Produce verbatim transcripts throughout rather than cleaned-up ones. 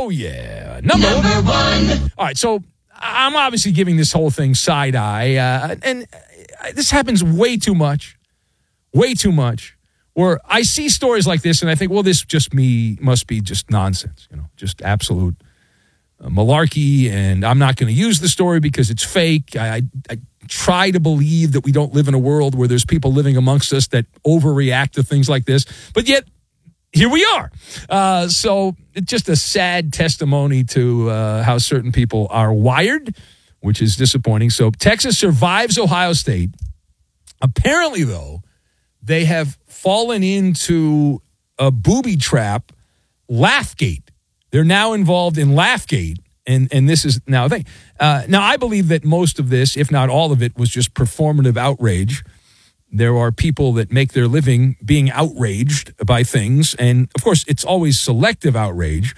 Oh, yeah. Number, Number one. All right, so I'm obviously giving this whole thing side eye, uh, and this happens way too much, way too much, where I see stories like this and I think, well, this just me must be just nonsense, you know, just absolute uh, malarkey, and I'm not going to use the story because it's fake. I, I, I try to believe that we don't live in a world where there's people living amongst us that overreact to things like this, but yet here we are. Uh, so it's just a sad testimony to uh, how certain people are wired, which is disappointing. So Texas survives Ohio State. Apparently, though, they have fallen into a booby trap, Laughgate. They're now involved in Laughgate, and, and this is now a thing. Uh, now, I believe that most of this, if not all of it, was just performative outrage. There are people that make their living being outraged by things. And, of course, it's always selective outrage.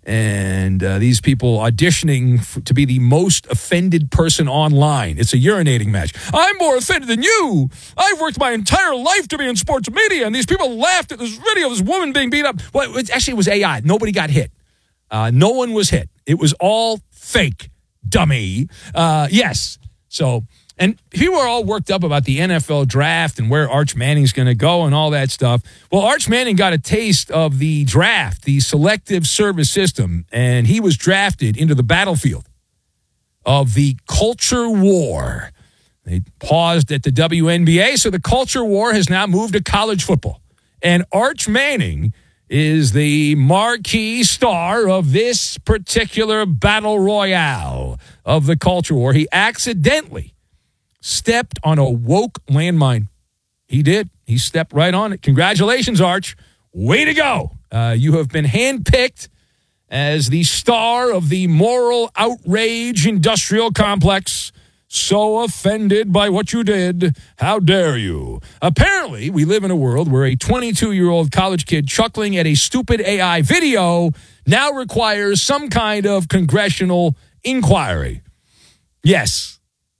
And uh, these people auditioning f- to be the most offended person online. It's a urinating match. I'm more offended than you. I've worked my entire life to be in sports media, and these people laughed at this video of this woman being beat up. Well, it, actually, it was A I. Nobody got hit. Uh, no one was hit. It was all fake, dummy. Uh, yes. So... And people are all worked up about the N F L draft and where Arch Manning's going to go and all that stuff. Well, Arch Manning got a taste of the draft, the selective service system, and he was drafted into the battlefield of the culture war. They paused at the W N B A, so the culture war has now moved to college football. And Arch Manning is the marquee star of this particular battle royale of the culture war. He accidentally stepped on a woke landmine. He did. He stepped right on it. Congratulations, Arch. Way to go. Uh, you have been handpicked as the star of the moral outrage industrial complex. So offended by what you did. How dare you? Apparently, we live in a world where a twenty-two-year-old college kid chuckling at a stupid A I video now requires some kind of congressional inquiry. Yes.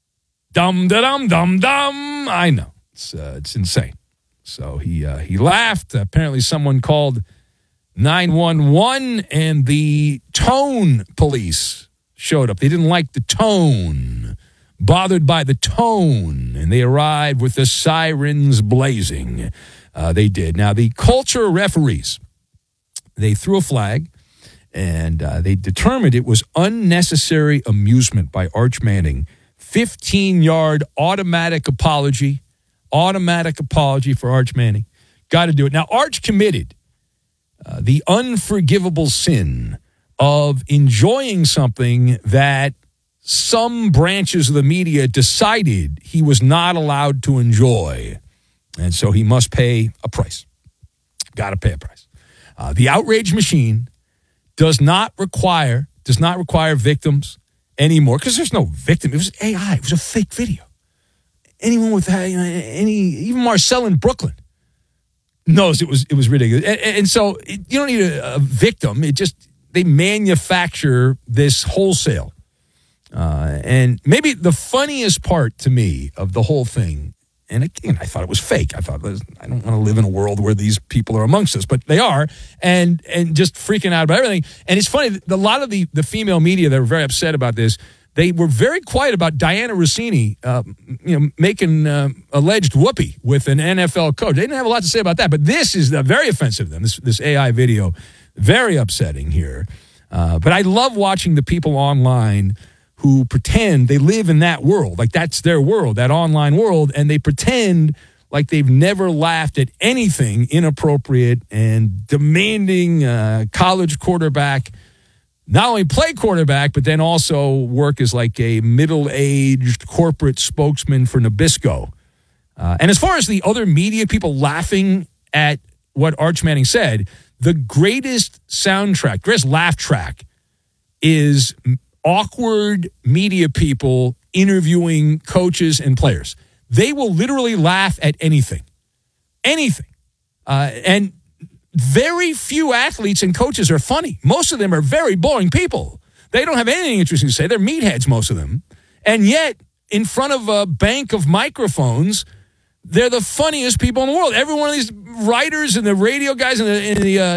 Dum da dum dum dum. I know it's uh, it's insane. So he uh, he laughed. Apparently, someone called nine one one, and the tone police showed up. They didn't like the tone, bothered by the tone, and they arrived with the sirens blazing. Uh, they did. Now the culture referees, they threw a flag, and uh, they determined it was unnecessary amusement by Arch Manning. fifteen-yard automatic apology, automatic apology for Arch Manning. Got to do it. Now, Arch committed uh, the unforgivable sin of enjoying something that some branches of the media decided he was not allowed to enjoy. And so he must pay a price. Got to pay a price. Uh, the outrage machine does not require, does not require victims anymore, because there's no victim. It was A I. It was a fake video. Anyone with you know, any, even Marcel in Brooklyn knows it was it was ridiculous. And, and so it, you don't need a, a victim. It just they manufacture this wholesale. Uh, and maybe the funniest part to me of the whole thing, and again, I thought it was fake. I thought, I don't want to live in a world where these people are amongst us, but they are, and and just freaking out about everything. And it's funny, a lot of the, the female media that were very upset about this, they were very quiet about Diana Rossini, uh, you know, making uh, alleged whoopee with an N F L coach. They didn't have a lot to say about that, but this is uh, very offensive to them, this, this A I video. Very upsetting here. Uh, but I love watching the people online who pretend they live in that world, like that's their world, that online world, and they pretend like they've never laughed at anything inappropriate and demanding uh, college quarterback not only play quarterback, but then also work as like a middle-aged corporate spokesman for Nabisco. Uh, and as far as the other media people laughing at what Arch Manning said, the greatest soundtrack, greatest laugh track is awkward media people interviewing coaches and players. They will literally laugh at anything. Anything. Uh, and very few athletes and coaches are funny. Most of them are very boring people. They don't have anything interesting to say. They're meatheads, most of them. And yet, in front of a bank of microphones, they're the funniest people in the world. Every one of these writers and the radio guys and the, and the uh,